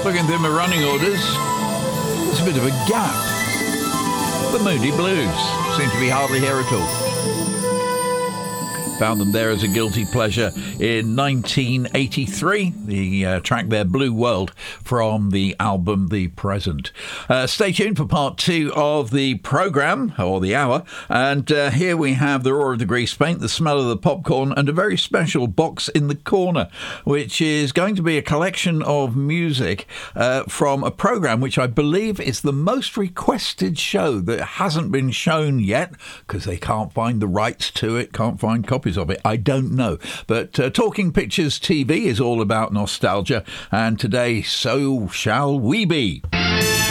Looking through my running orders, there's a bit of a gap. The Moody Blues seem to be hardly here at all. Found them there as a guilty pleasure in 1983. The track there, Blue World, from the album The Present. Stay tuned for part 2 of the programme, or the hour. And here we have the roar of the grease paint, the smell of the popcorn, and a very special box in the corner, which is going to be a collection of music from a programme which I believe is the most requested show that hasn't been shown yet, because they can't find the rights to it, can't find copies of it. I don't know. But Talking Pictures TV is all about nostalgia, and today, so shall we be.